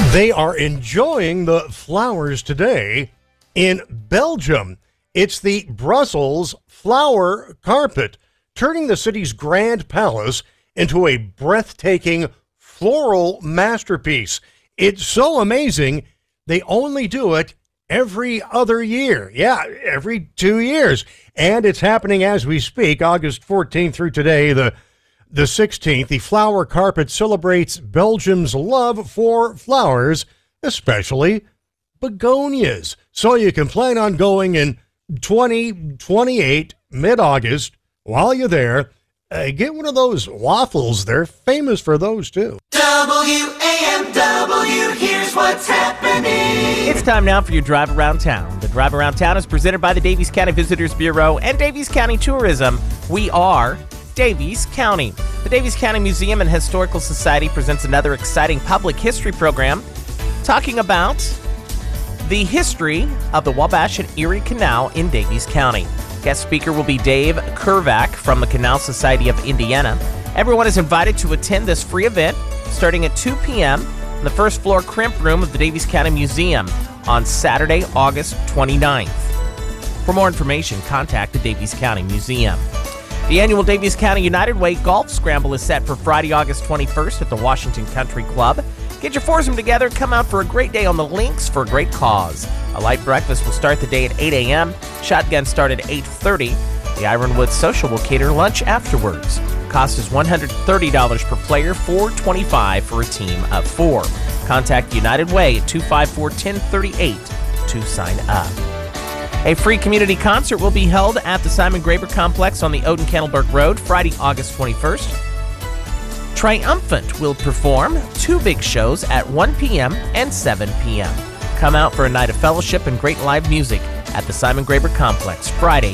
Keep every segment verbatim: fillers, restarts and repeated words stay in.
They are enjoying the flowers today in Belgium. It's the Brussels flower carpet, turning the city's grand palace into a breathtaking floral masterpiece. It's so amazing, they only do it every other year. Yeah, every two years. And it's happening as we speak, August fourteenth through today, the The sixteenth. The flower carpet celebrates Belgium's love for flowers, especially begonias. So you can plan on going in twenty twenty-eight, mid-August. While you're there, uh, get one of those waffles. They're famous for those, too. W A M W, here's what's happening. It's time now for your Drive Around Town. The Drive Around Town is presented by the Daviess County Visitors Bureau and Daviess County Tourism. We are Daviess County. The Daviess County Museum and Historical Society presents another exciting public history program talking about the history of the Wabash and Erie Canal in Daviess County. Guest speaker will be Dave Kervac from the Canal Society of Indiana. Everyone is invited to attend this free event starting at two p.m. in the first floor crimp room of the Daviess County Museum on Saturday, August twenty-ninth. For more information, contact the Daviess County Museum. The annual Daviess County United Way Golf Scramble is set for Friday, August twenty-first at the Washington Country Club. Get your foursome together, come out for a great day on the links for a great cause. A light breakfast will start the day at eight a.m. Shotgun start at eight thirty. The Ironwood Social will cater lunch afterwards. Cost is one hundred thirty dollars per player, four hundred twenty-five dollars for a team of four. Contact United Way at two five four, one zero three eight to sign up. A free community concert will be held at the Simon Graber Complex on the Oden-Kennelberg Road Friday, August twenty-first. Triumphant will perform two big shows at one p.m. and seven p.m. Come out for a night of fellowship and great live music at the Simon Graber Complex Friday,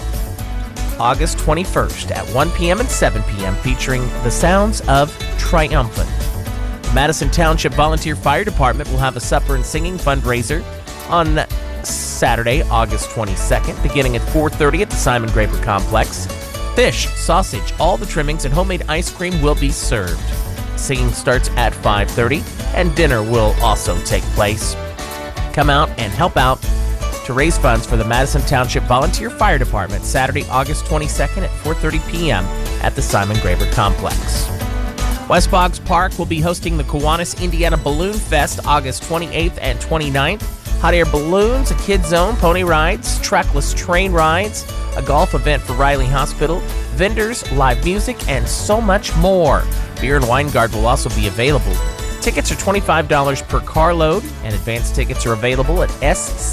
August twenty-first at one p.m. and seven p.m. featuring the sounds of Triumphant. The Madison Township Volunteer Fire Department will have a supper and singing fundraiser on Saturday, August twenty-second, beginning at four thirty at the Simon Graber Complex. Fish, sausage, all the trimmings, and homemade ice cream will be served. Singing starts at five thirty, and dinner will also take place. Come out and help out to raise funds for the Madison Township Volunteer Fire Department Saturday, August twenty-second at four thirty p.m. at the Simon Graber Complex. West Boggs Park will be hosting the Kiwanis Indiana Balloon Fest August twenty-eighth and twenty-ninth. Hot air balloons, a kid zone, pony rides, trackless train rides, a golf event for Riley Hospital, vendors, live music, and so much more. Beer and wine guard will also be available. Tickets are twenty-five dollars per carload, and advance tickets are available at S